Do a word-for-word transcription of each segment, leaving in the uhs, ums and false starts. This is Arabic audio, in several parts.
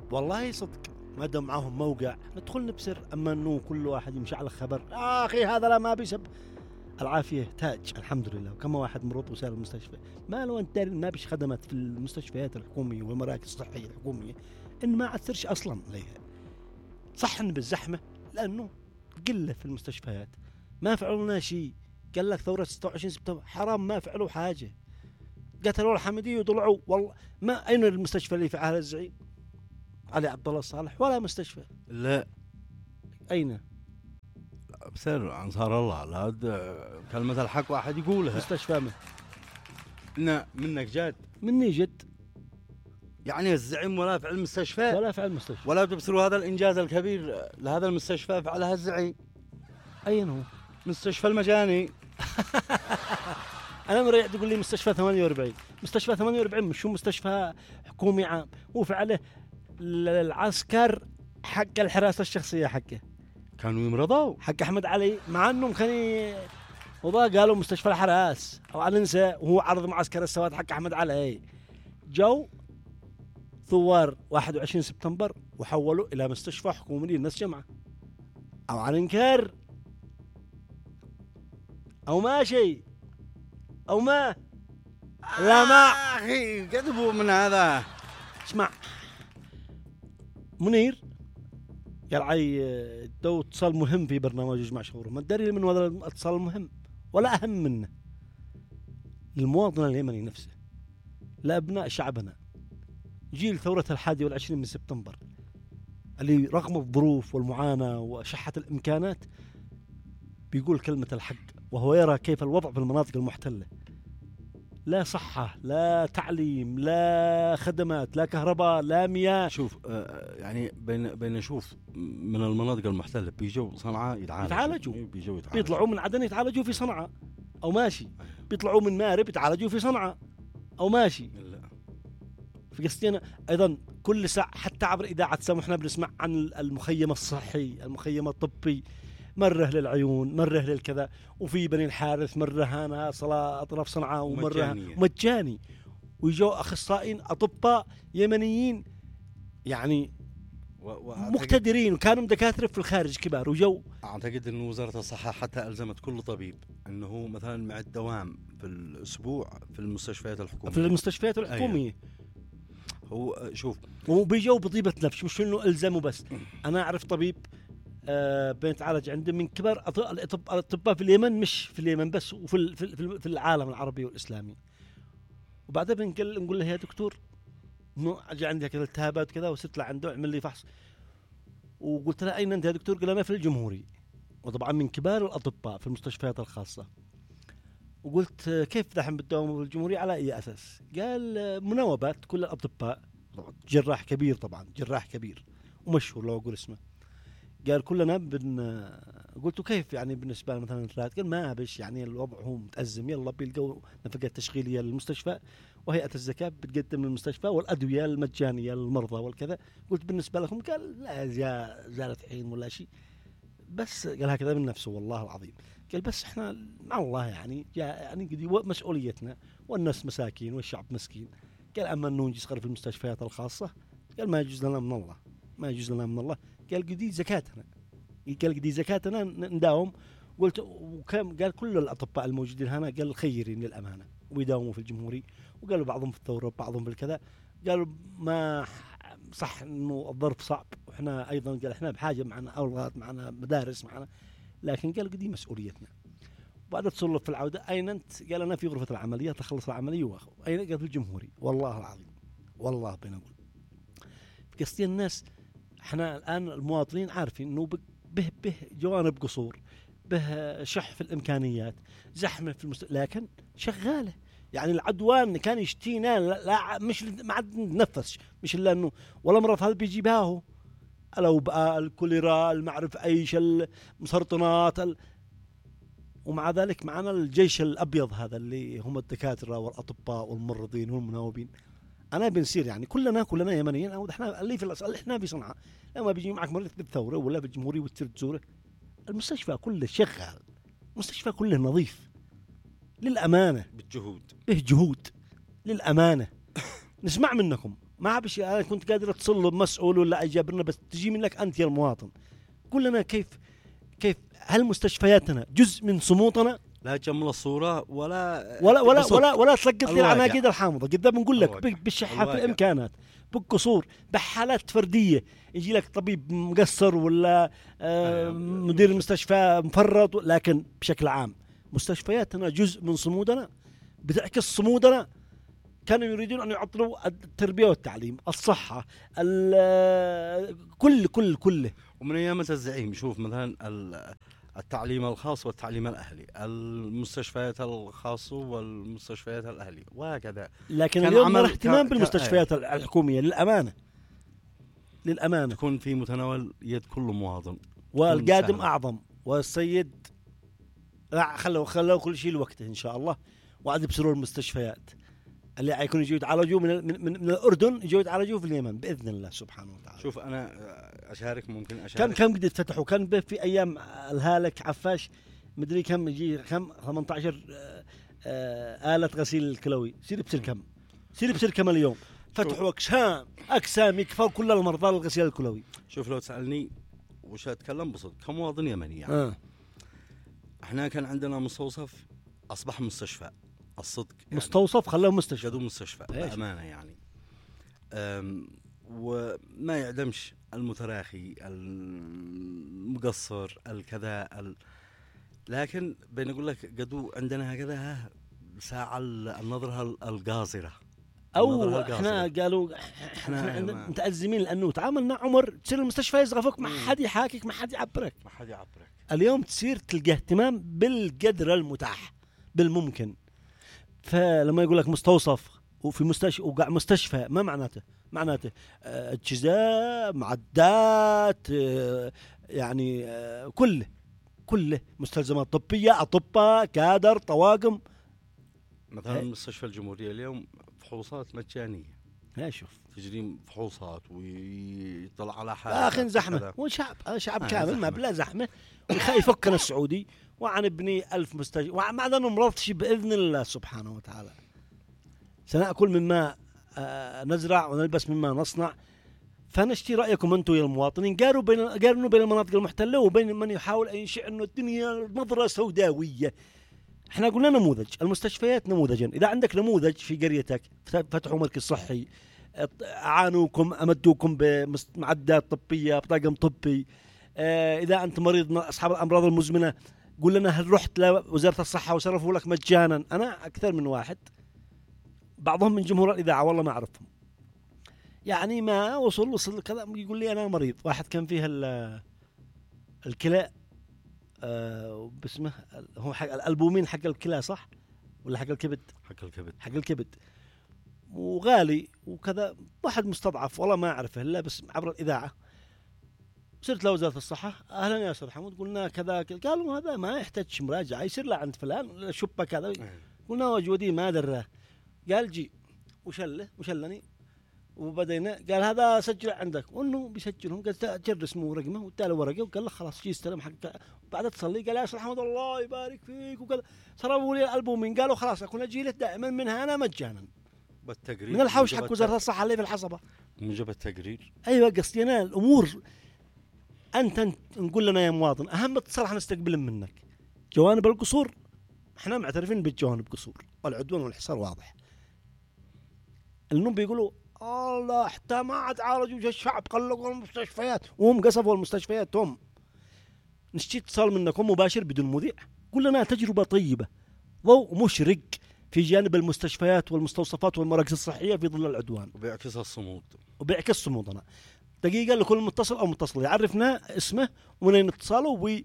والله صدق ما دام معاهم موقع ندخل نبسر. أما أنه كل واحد يمشي على خبر آه أخي هذا لا ما بيسب. العافية تاج الحمد لله. وكما واحد مرض وسال المستشفى ما لو أنت ما بيش خدمات في المستشفيات الحكومية والمراكز الصحية الحكومية إن ما عثرش أصلا عليها. صح إن بالزحمة لأنه قلة في المستشفيات ما فعلوا لنا شيء. قال لك ثورة ستة وعشرين سبتمبر حرام ما فعلوا حاجة. قتلوا الحمدي وطلعوا والله ما أين المستشفى اللي في عهد الزعيم علي عبد الله الصالح ولا مستشفى. لا أين بسر أنصار الله لا كلمة الحق واحد يقولها. مستشفى من لا منك جاد مني جد يعني الزعيم ولا فعل المستشفى ولا فعل المستشفى ولا تبصروا هذا الإنجاز الكبير لهذا المستشفى فعلها الزعيم. أين هو مستشفى المجاني. أنا مريح تقول لي مستشفى ثمانية وأربعين. مستشفى ثمانية وأربعين مش هو مستشفى حكومي عام. هو فعله العسكر حق الحراسة الشخصية حقه كانوا يمرضوا حق أحمد علي مع أنهم كان وضا قالوا مستشفى الحراس أو ننسى. وهو عرض معسكر السواد حق أحمد علي. جو ثوار واحد وعشرين سبتمبر وحولوا إلى مستشفى حكومي للناس جمعة أو على إنكار أو ما شيء أو ما لا ما أخي كذبوا من هذا. اسمع منير قال عي دو اتصال مهم في برنامج يجمع شهوره. ما تدري من هذا الاتصال المهم ولا أهم منه للمواطن اليمني نفسه لأبناء شعبنا جيل ثورة الحادي والعشرين من سبتمبر اللي رغم الظروف والمعاناة وشحة الإمكانات بيقول كلمة الحق وهو يرى كيف الوضع في المناطق المحتلة. لا صحة لا تعليم لا خدمات لا كهرباء لا مياه. شوف آه يعني بين بين نشوف من المناطق المحتلة بيجوا صنعاء يتعالجوا يتعالجوا بيجوا يتعالجوا بيطلعوا من عدن يتعالجوا في صنعاء أو ماشي. بيطلعوا من مارب يتعالجوا في صنعاء أو ماشي. لا. في قصتنا أيضا كل ساعة حتى عبر إذاعة سامحنا بنسمع عن المخيم الصحي المخيم الطبي مرة للعيون مرة للكذا. وفي بني الحارث مرة هنا صلاة أطراف صنعاء ومرة مجانية. مجاني. ويجوا أخصائيين أطباء يمنيين يعني مقتدرين وكانوا دكاترة في الخارج كبار وجو. أعتقد أن وزارة الصحة حتى ألزمت كل طبيب أنه مثلا مع الدوام في الأسبوع في المستشفيات الحكومية في المستشفيات الحكومية. أيه. هو شوف وبيجوا بطيبة نفس مش إنه ألزموا بس. أنا أعرف طبيب آه بنتعالج عنده من كبار الأطباء في اليمن مش في اليمن بس وفي في العالم العربي والإسلامي. وبعدها بنقول نقول له يا دكتور إنه أجي عندي كذا التهابات كذا وست له عنده اعمل لي فحص. وقلت له أين أنت يا دكتور؟ قال أنا في الجمهوري. وطبعا من كبار الأطباء في المستشفيات الخاصة. وقلت كيف دحين بتداوم في الجمهوري على أي أساس؟ قال مناوبات كل الأطباء جراح كبير طبعا جراح كبير ومشهور لو أقول اسمه. قال كلنا بن قلت كيف يعني بالنسبة مثلا ثلاث؟ قال ما بش يعني الوضع هو متأزم يلا بيلقوا نفقات تشغيلية للمستشفى وهيئة الزكاة بتقدم للمستشفى والأدوية المجانية للمرضى والكذا. قلت بالنسبة لكم؟ قال لا زالت حين ولا شيء بس قال هكذا من نفسه والله العظيم. قال بس احنا مع الله يعني يعني قدي مسؤوليتنا والناس مساكين والشعب مسكين. قال أما أنه نجسخر في المستشفيات الخاصة قال ما يجوز لنا من الله ما يجوز لنا من الله. قال قدي زكاتنا قال قدي زكاتنا نداوم. قلت وكم؟ قال كل الأطباء الموجودين هنا قال خيرين للأمانة ويداوموا في الجمهوري. وقالوا بعضهم في الثورة بعضهم في الكذا. قالوا ما صح إنه الظرف صعب وإحنا أيضا قال إحنا بحاجة معنا أولاد معنا مدارس معنا لكن قال قدي مسؤوليتنا. بعد تصل في العودة أين أنت؟ قال أنا في غرفة العمليات تخلص العملية وأخو. أين؟ قال في الجمهوري. والله العظيم والله بنقول قصدي الناس احنا الآن المواطنين عارفين انه به به جوانب قصور به شح في الامكانيات زحمه في المست... لكن شغاله يعني العدوان كان يشتينا لا, لا مش ما عاد نتنفس مش الا انه ولا مرات هذا بيجيبها هو الأوبئة الكوليرا المعرف ايش المسرطنات ال... ومع ذلك معنا الجيش الابيض هذا اللي هم الدكاتره والاطباء والممرضين والمناوبين. أنا بنصير يعني كلنا كلنا يمنيين أو إحنا اللي في الأصل إحنا في صنعاء لما بيجي معك مريض بالثورة ولا بالجمهورية وتصير تزوره المستشفى كله شغال المستشفى كله نظيف للأمانة بالجهود به جهود للأمانة. نسمع منكم ما بشي انا كنت قادر اتصل له مسؤول ولا اجابرنا، بس تجي منك انت يا المواطن. قل لنا كيف كيف هل مستشفياتنا جزء من صمودنا؟ لا تجمل الصورة ولا ولا ولا بصدق. ولا ولا تلقط لي الواقع. العناقيد الحامضه قدام بنقول لك الواقع. بالشحه في الواقع. الامكانات، بقصور، بحالات فرديه يجي لك طبيب مقصر ولا آه أيوة. مدير المستشفى مفرط، لكن بشكل عام مستشفياتنا جزء من صمودنا، بتعكس صمودنا. كانوا يريدون ان يعطلوا التربيه والتعليم، الصحه، ال- كل كل كله. ومن ايام الزعيم شوف مثلا ال- التعليم الخاص والتعليم الاهلي، المستشفيات الخاصه والمستشفيات الاهليه وهكذا. لكن كان اليوم عمل نرى اهتمام ك- بالمستشفيات الحكوميه للامانه، للامانه. تكون في متناول يد كل مواطن، والقادم سهل. اعظم، والسيد لا خلوا خلوا كل شيء لوقته ان شاء الله. وعاد يبصروا المستشفيات اللي حيكونوا يجوا يتعالجوا من, من, من, من الاردن، يجوا يتعالجوا في اليمن باذن الله سبحانه وتعالى. شوف انا اشارك، ممكن كم اشارك. كم قد فتحوا؟ كان به في ايام الهالك عفاش مدري كم يجي كم ثمانية عشر آه، آه، آلة غسيل الكلوي. سير بصير كم سير بصير كم اليوم فتحوا اقسام اقسام يكفوا كل المرضى الغسيل الكلوي. شوف لو تسالني وش اتكلم بصدق كمواطن يمني يعني. آه. احنا كان عندنا مستوصف اصبح مستشفى، الصدق يعني. مستوصف خلوه مستشفى. جدو مستشفى إيش؟ بامانه يعني. أم، وما يعدمش المتراخي المقصر الكذا ال... لكن بين اقول لك قدو عندنا هكذا ها، ساعه النظره القاصره او النظرة احنا القاصرة. قالوا إحنا احنا عندنا ما- متأزمين لانه تعاملنا عمر تصير المستشفى يصغفك، ما حد يحاكيك، ما حد يعبرك. ما حد يعبرك. اليوم تصير تلقى اهتمام بالقدر المتاح بالممكن. فلما يقول لك مستوصف وفي مستشفى وقع مستشفى، ما معناته؟ معناته آه، اجهزه، معدات، آه، يعني آه، كله كله مستلزمات طبيه، اطباء، كادر، طواقم. مثلا إيه. مستشفى الجمهوريه اليوم فحوصات مجانيه، ها شوف تجري فحوصات ويطلع على حالة اخن زحمه كذا. وشعب آه، شعب آه، كامل ما زحمة. بلا زحمه. ويفكنا السعودي وعن ابني ألف مستشفى ومع ذا مرضش باذن الله سبحانه وتعالى. سنأكل مما آه، نزرع ونلبس مما نصنع. فنشتي رأيكم أنتم يا المواطنين، قارنوا بين قارنوا بين المناطق المحتلة وبين من يحاول أن ينشئ أنه الدنيا نظرة سوداوية. احنا قلنا نموذج، المستشفيات نموذجا. إذا عندك نموذج في قريتك فتحوا مركز صحي، أعانوكم أمدوكم بمعدات طبية، بطاقم طبي. اه إذا أنت مريض أصحاب الأمراض المزمنة قول لنا هل رحت لوزارة الصحة وصرفوا لك مجانا؟ أنا أكثر من واحد، بعضهم من جمهور الإذاعة والله ما أعرفهم، يعني ما وصل وصل كذا يقول لي أنا مريض. واحد كان فيه الكلى آه باسمه هو حق الألبومين حق الكلى صح ولا حق الكبد؟ حق الكبد. حق الكبد وغالي وكذا. واحد مستضعف والله ما أعرفه إلا بس عبر الإذاعة. صرت لوزارة الصحة، أهلا يا أستاذ حمود، قلنا كذا كذا. قالوا هذا ما يحتاج مراجعة، يصير له عند فلان شبه كذا. قلنا وجودي ما دراه. قال جي وشله وشلني وبدينا. قال هذا سجل عندك، وانه بيسجلهم. قال جر اسمه ورقمه واداله ورقه وقال له خلاص جي استلم حقك. بعد تصلي قال يا استاذ حمد الله يبارك فيك وكذا. صرفوا لي الالبومين قالوا خلاص اكون اجي له دائما منها انا مجانا بالتقرير من الحوش حق وزاره الصحه اللي في الحصبه. موجب التقرير. ايوه قصدي انا الامور. انت, انت نقول لنا يا مواطن اهم اتصال حنستقبل منك جوانب القصور. احنا معترفين بالجوانب قصور والعدوان والحصار واضح. النوم بيقولوا الله حتى ما عاد عالجوا الشعب قلقوا المستشفيات وهم قصفوا المستشفيات. هم نشتي اتصال منكم مباشر بدون مذيع، قول لنا تجربة طيبة ضوء مشرق في جانب المستشفيات والمستوصفات والمراكز الصحية في ظل العدوان وبيعكس الصمود وبيعكس صمودنا. دقيقة لكل متصل أو متصل يعرفنا اسمه ومنين اتصاله وي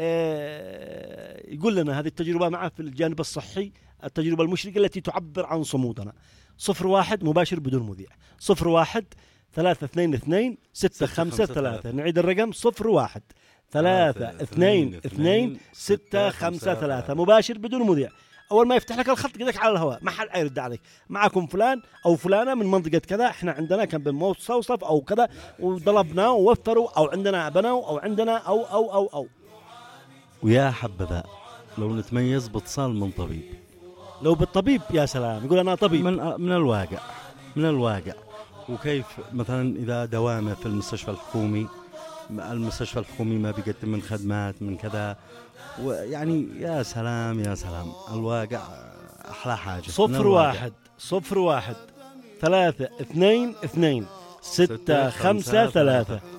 آه يقول لنا هذه التجربة معه في الجانب الصحي، التجربة المشرقة التي تعبر عن صمودنا. صفر واحد مباشر بدون مذيع، صفر واحد ثلاثة اثنين اثنين ستة خمسة ثلاثة. نعيد الرقم صفر واحد ثلاثة اثنين اثنين ستة خمسة ثلاثة مباشر بدون مذيع. أول ما يفتح لك الخط قدك على الهواء ما حد يرد عليك. معكم فلان أو فلانة من منطقة كذا، إحنا عندنا كان بالمستوصف أو كذا وطلبنا ووفروا أو عندنا بنوا أو عندنا أو أو أو أو. ويا حبذا لو نتميز باتصال من طبيب. لو بالطبيب يا سلام يقول أنا طبيب من من الواقع من الواقع وكيف مثلا إذا دوامة في المستشفى الحكومي، المستشفى الحكومي ما بيقدم من خدمات من كذا، ويعني يا سلام يا سلام الواقع أحلى حاجة. صفر واحد صفر واحد ثلاثة اثنين اثنين ستة خمسة ثلاثة.